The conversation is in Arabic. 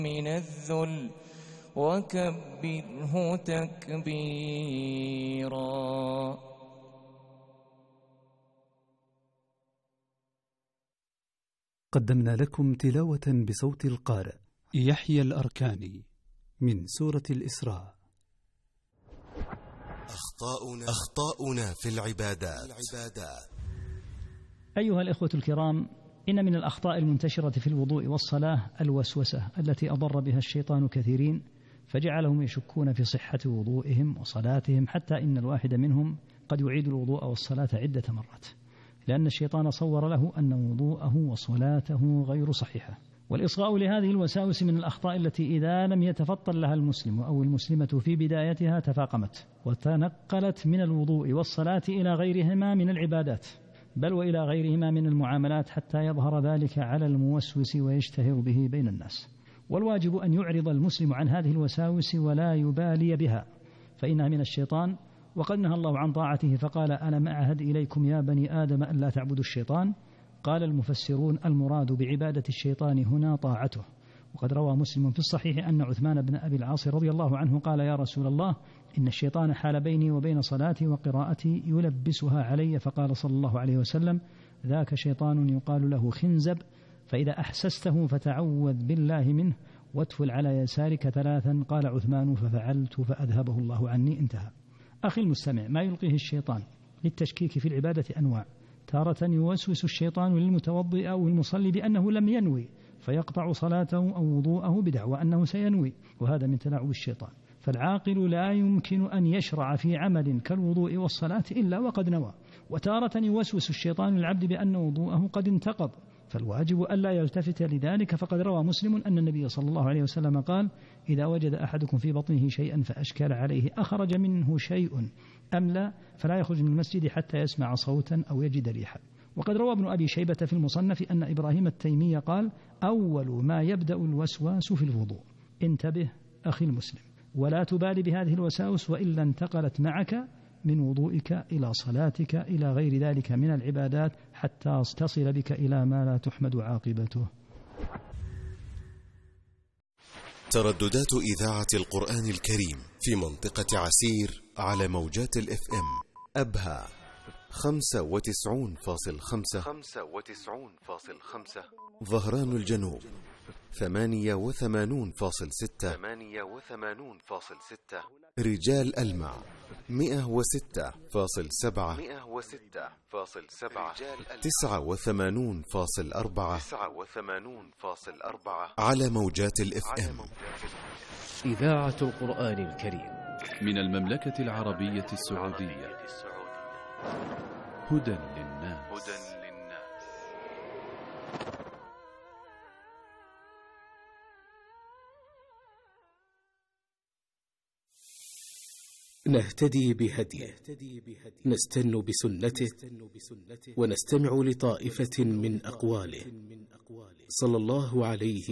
من الذل وكبره تكبيرا. قدمنا لكم تلاوة بصوت القارئ يحيى الأركاني من سورة الإسراء. أخطاؤنا في العبادات. أيها الإخوة الكرام، إن من الأخطاء المنتشرة في الوضوء والصلاة الوسوسة التي أضر بها الشيطان كثيرين، فجعلهم يشكون في صحة وضوئهم وصلاتهم، حتى إن الواحد منهم قد يعيد الوضوء والصلاة عدة مرات، لأن الشيطان صور له أن وضوءه وصلاته غير صحيحة. والإصغاء لهذه الوساوس من الأخطاء التي إذا لم يتفطن لها المسلم أو المسلمة في بدايتها تفاقمت وتنقلت من الوضوء والصلاة إلى غيرهما من العبادات، بل وإلى غيرهما من المعاملات، حتى يظهر ذلك على الموسوس ويشتهر به بين الناس. والواجب أن يعرض المسلم عن هذه الوساوس ولا يبالي بها، فإنها من الشيطان، وقد نهى الله عن طاعته فقال: ألم أعهد إليكم يا بني آدم أن لا تعبدوا الشيطان. قال المفسرون: المراد بعبادة الشيطان هنا طاعته. وقد روى مسلم في الصحيح أن عثمان بن أبي العاص رضي الله عنه قال: يا رسول الله، إن الشيطان حال بيني وبين صلاتي وقراءتي يلبسها علي. فقال صلى الله عليه وسلم: ذاك شيطان يقال له خنزب، فإذا أحسسته فتعوذ بالله منه واتفل على يسارك 3. قال عثمان: ففعلت فأذهبه الله عني. انتهى. أخي المستمع، ما يلقيه الشيطان للتشكيك في العبادة أنواع. تارة يوسوس الشيطان للمتوضئ أو المصلي بأنه لم ينوي، فيقطع صلاته أو وضوءه بدعوى أنه سينوي، وهذا من تلاعب الشيطان. فالعاقل لا يمكن أن يشرع في عمل كالوضوء والصلاة إلا وقد نوى. وتارة يوسوس الشيطان للعبد بأن وضوءه قد انتقض، فالواجب ألا يلتفت لذلك. فقد روى مسلم أن النبي صلى الله عليه وسلم قال: إذا وجد أحدكم في بطنه شيئا فأشكل عليه أخرج منه شيء أم لا، فلا يخرج من المسجد حتى يسمع صوتا أو يجد ريحا. وقد روى ابن أبي شيبة في المصنف أن إبراهيم التيمي قال: أول ما يبدأ الوسواس في الوضوء. انتبه أخي المسلم، ولا تبالي بهذه الوساوس، وإلا انتقلت معك من وضوئك إلى صلاتك إلى غير ذلك من العبادات، حتى تصل بك إلى ما لا تحمد عاقبته. ترددات إذاعة القرآن الكريم في منطقة عسير على موجات الFM أبها 95.5، ظهران الجنوب 88.6، رجال ألمع 106.7، 89.4 على موجات الFM. إذاعة القرآن الكريم من المملكة العربية السعودية. هدى للناس. نهتدي بهديه، نستن بسنته، ونستمع لطائفة من أقواله صلى الله عليه